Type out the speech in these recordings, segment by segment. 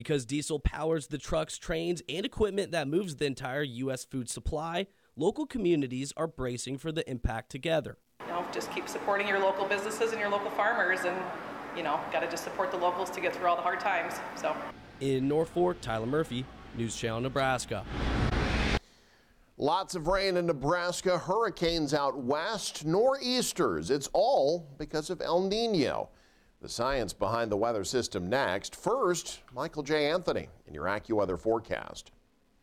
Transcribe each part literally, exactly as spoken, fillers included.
Because diesel powers the trucks, trains, and equipment that moves the entire U S food supply, local communities are bracing for the impact together. You know, just keep supporting your local businesses and your local farmers, and, you know, got to just support the locals to get through all the hard times. So, in Norfolk, Tyler Murphy, News Channel Nebraska. Lots of rain in Nebraska, hurricanes out west, nor'easters. It's all because of El Nino. The science behind the weather system next. First, Michael J. Anthony in your AccuWeather forecast.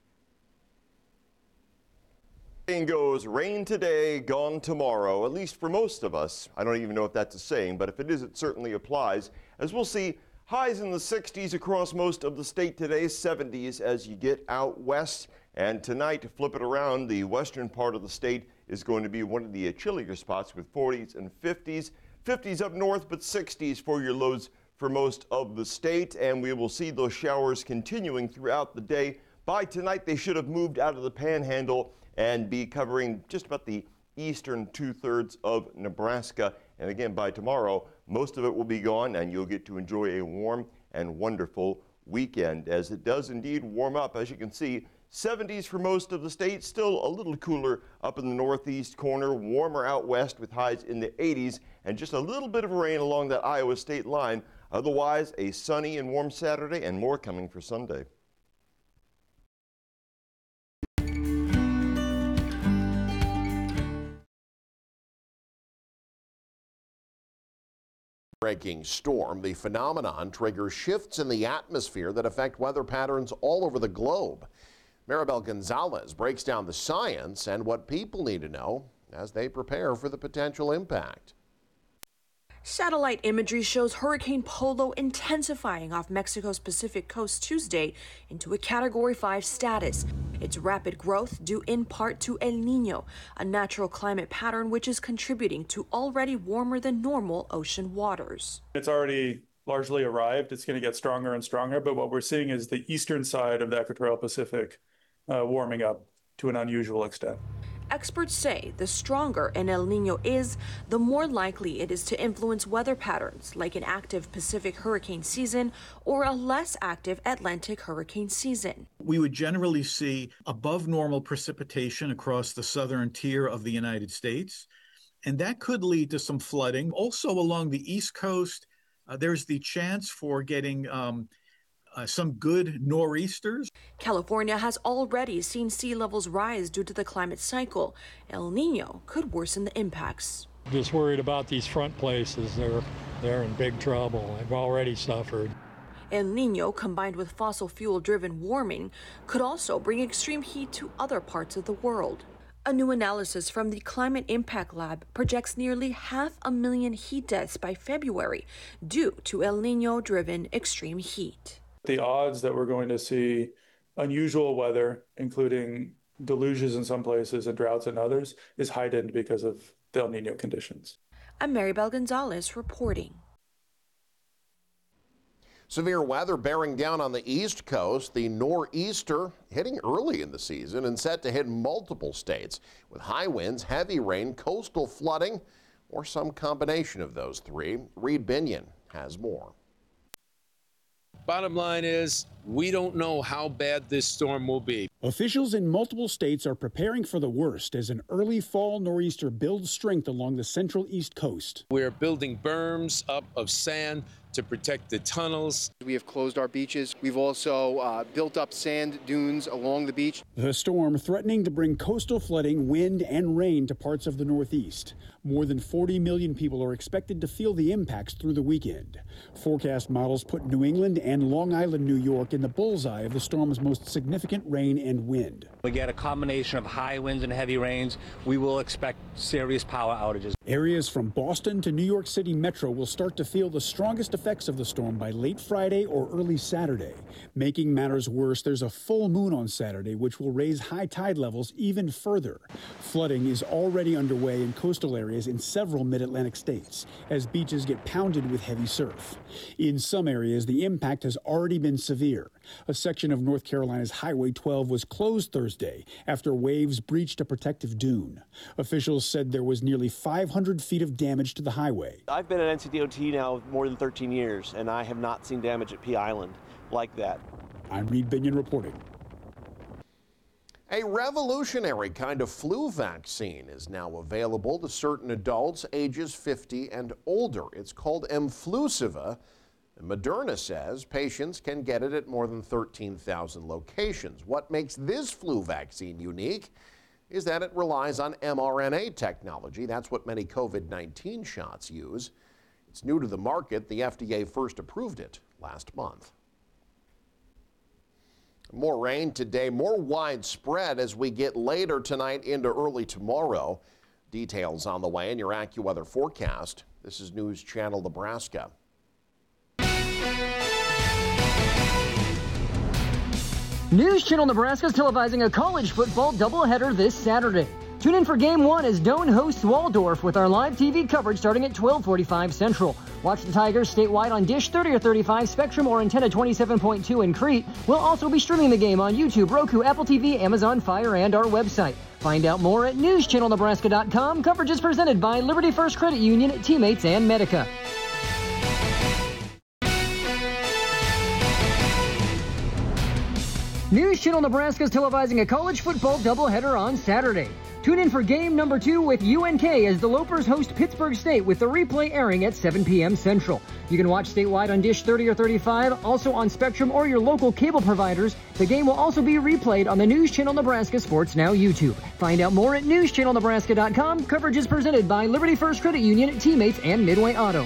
Saying goes, rain today, gone tomorrow, at least for most of us. I don't even know if that's a saying, but if it is, it certainly applies. As we'll see, highs in the sixties across most of the state today, seventies as you get out west. And tonight, to flip it around, the western part of the state is going to be one of the chillier spots with forties and fifties. fifties up north, but sixties for your lows for most of the state. And we will see those showers continuing throughout the day. By tonight, they should have moved out of the panhandle and be covering just about the eastern two-thirds of Nebraska. And again, by tomorrow, most of it will be gone, and you'll get to enjoy a warm and wonderful weekend, as it does indeed warm up. As you can see, seventies for most of the state, still a little cooler up in the northeast corner, warmer out west with highs in the eighties, and just a little bit of rain along that Iowa state line. Otherwise, a sunny and warm Saturday, and more coming for Sunday. Breaking storm. The phenomenon triggers shifts in the atmosphere that affect weather patterns all over the globe. Maribel Gonzalez breaks down the science and what people need to know as they prepare for the potential impact. Satellite imagery shows Hurricane Polo intensifying off Mexico's Pacific coast Tuesday into a Category five status. Its rapid growth due in part to El Nino, a natural climate pattern which is contributing to already warmer than normal ocean waters. It's already largely arrived. It's going to get stronger and stronger, but what we're seeing is the eastern side of the equatorial Pacific uh, warming up to an unusual extent. Experts say the stronger an El Nino is, the more likely it is to influence weather patterns like an active Pacific hurricane season or a less active Atlantic hurricane season. We would generally see above normal precipitation across the southern tier of the United States, and that could lead to some flooding. Also along the East Coast, uh, there's the chance for getting um, Uh, some good nor'easters. California has already seen sea levels rise due to the climate cycle. El Nino could worsen the impacts. Just worried about these front places. They're, they're in big trouble. They've already suffered. El Nino, combined with fossil fuel-driven warming, could also bring extreme heat to other parts of the world. A new analysis from the Climate Impact Lab projects nearly half a million heat deaths by February due to El Nino-driven extreme heat. The odds that we're going to see unusual weather, including deluges in some places and droughts in others, is heightened because of the El Nino conditions. I'm Maribel Gonzalez reporting. Severe weather bearing down on the East Coast. The nor'easter hitting early in the season and set to hit multiple states with high winds, heavy rain, coastal flooding, or some combination of those three. Reed Binion has more. Bottom line is, we don't know how bad this storm will be. Officials in multiple states are preparing for the worst as an early fall nor'easter builds strength along the central East Coast. We're building berms up of sand to protect the tunnels. We have closed our beaches. We've also uh, built up sand dunes along the beach. The storm threatening to bring coastal flooding, wind, and rain to parts of the Northeast. More than forty million people are expected to feel the impacts through the weekend. Forecast models put New England and Long Island, New York in the bullseye of the storm's most significant rain and wind. We get a combination of high winds and heavy rains. We will expect serious power outages. Areas from Boston to New York City Metro will start to feel the strongest effects of the storm by late Friday or early Saturday. Making matters worse, there's a full moon on Saturday, which will raise high tide levels even further. Flooding is already underway in coastal areas in several mid-Atlantic states as beaches get pounded with heavy surf. In some areas, the impact has already been severe. A section of North Carolina's Highway twelve was closed Thursday after waves breached a protective dune. Officials said there was nearly five hundred feet of damage to the highway. I've been at N C D O T now more than thirteen years, and I have not seen damage at Pea Island. like that. I'm Reed Binion reporting. A revolutionary kind of flu vaccine is now available to certain adults ages fifty and older. It's called Mflusiva. Moderna says patients can get it at more than thirteen thousand locations. What makes this flu vaccine unique is that it relies on mRNA technology. That's what many COVID nineteen shots use. It's new to the market. The F D A first approved it last month. More rain today, more widespread as we get later tonight into early tomorrow. Details on the way in your AccuWeather forecast. This is News Channel Nebraska. News Channel Nebraska is televising a college football doubleheader this Saturday. Tune in for Game one as Doane hosts Waldorf with our live T V coverage starting at twelve forty-five Central. Watch the Tigers statewide on Dish thirty or thirty-five, Spectrum, or Antenna twenty-seven point two in Crete. We'll also be streaming the game on YouTube, Roku, Apple T V, Amazon Fire, and our website. Find out more at news channel nebraska dot com. Coverage is presented by Liberty First Credit Union, Teammates, and Medica. News Channel Nebraska is televising a college football doubleheader on Saturday. Tune in for game number two with U N K as the Lopers host Pittsburgh State with the replay airing at seven p.m. Central. You can watch statewide on Dish thirty or thirty-five, also on Spectrum or your local cable providers. The game will also be replayed on the News Channel Nebraska Sports Now YouTube. Find out more at news channel nebraska dot com. Coverage is presented by Liberty First Credit Union, Teammates, and Midway Auto.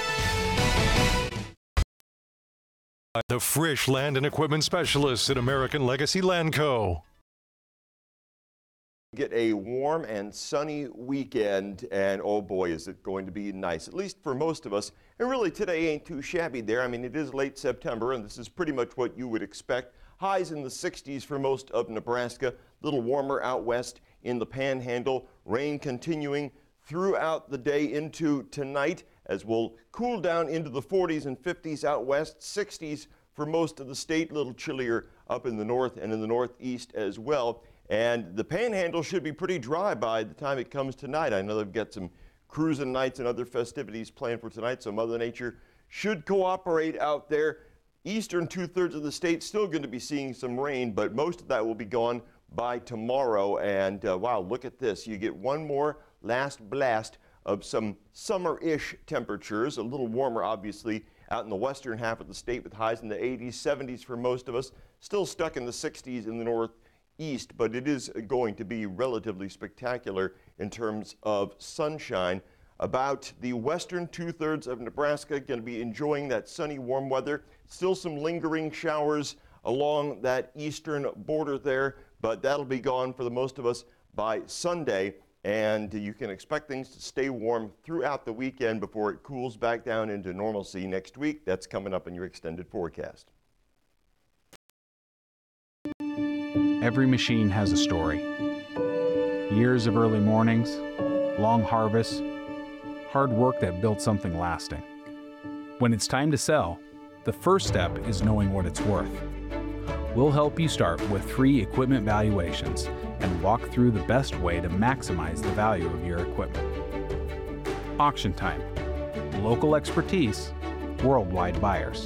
The Frisch Land and Equipment Specialists at American Legacy Land Co. Get a warm and sunny weekend, and oh boy, is it going to be nice, at least for most of us. And really, today ain't too shabby there. I mean, it is late September, and this is pretty much what you would expect. Highs in the sixties for most of Nebraska, a little warmer out west in the Panhandle. Rain continuing throughout the day into tonight, as we'll cool down into the forties and fifties out west, sixties for most of the state, a little chillier up in the north and in the northeast as well. And the Panhandle should be pretty dry by the time it comes tonight. I know they've got some cruising nights and other festivities planned for tonight, so Mother Nature should cooperate out there. Eastern two-thirds of the state still going to be seeing some rain, but most of that will be gone by tomorrow. And uh, wow, look at this. You get one more last blast of some summer-ish temperatures, a little warmer, obviously, out in the western half of the state with highs in the eighties, seventies for most of us, still stuck in the sixties in the northeast, but it is going to be relatively spectacular in terms of sunshine. About the western two-thirds of Nebraska going to be enjoying that sunny, warm weather. Still some lingering showers along that eastern border there, but that'll be gone for the most of us by Sunday. And you can expect things to stay warm throughout the weekend before it cools back down into normalcy next week. That's coming up in your extended forecast. Every machine has a story. Years of early mornings, long harvests, hard work that built something lasting. When it's time to sell, the first step is knowing what it's worth. We'll help you start with free equipment valuations and walk through the best way to maximize the value of your equipment. Auction Time. Local expertise, worldwide buyers.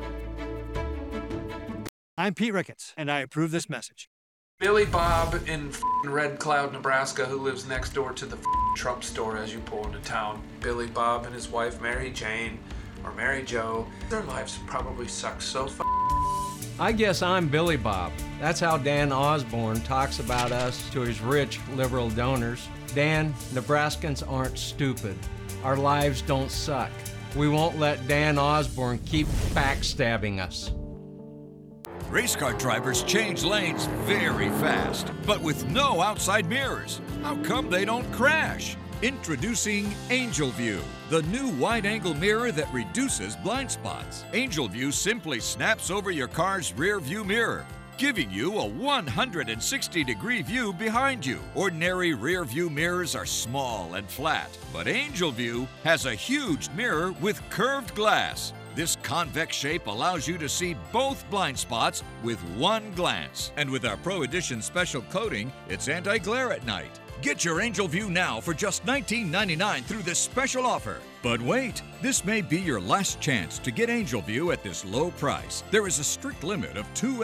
I'm Pete Ricketts, and I approve this message. Billy Bob in Red Cloud, Nebraska, who lives next door to the Trump store as you pull into town. Billy Bob and his wife, Mary Jane, or Mary Jo, their lives probably suck so f***. I guess I'm Billy Bob. That's how Dan Osborne talks about us to his rich liberal donors. Dan, Nebraskans aren't stupid. Our lives don't suck. We won't let Dan Osborne keep backstabbing us. Race car drivers change lanes very fast, but with no outside mirrors. How come they don't crash? Introducing Angel View, the new wide-angle mirror that reduces blind spots. Angel View simply snaps over your car's rear view mirror, giving you a one hundred sixty degree view behind you. Ordinary rear view mirrors are small and flat, but Angel View has a huge mirror with curved glass. This convex shape allows you to see both blind spots with one glance. And with our Pro Edition special coating, it's anti-glare at night. Get your Angel View now for just nineteen ninety-nine dollars through this special offer. But wait, this may be your last chance to get Angel View at this low price. There is a strict limit of two